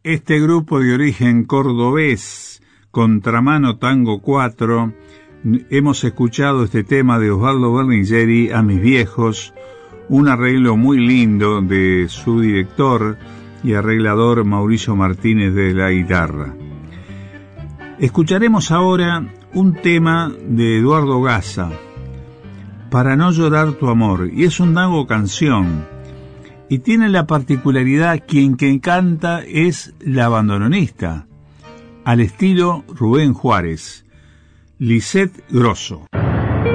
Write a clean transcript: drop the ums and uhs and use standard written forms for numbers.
Este grupo de origen cordobés, Contramano Tango 4, hemos escuchado este tema de Osvaldo Berlingeri, A mis viejos, un arreglo muy lindo de su director y arreglador Mauricio Martínez de la guitarra. Escucharemos ahora un tema de Eduardo Gaza, Para no llorar tu amor, y es un tango canción, y tiene la particularidad quien canta es la bandoneonista, al estilo Rubén Juárez, Lisette Grosso.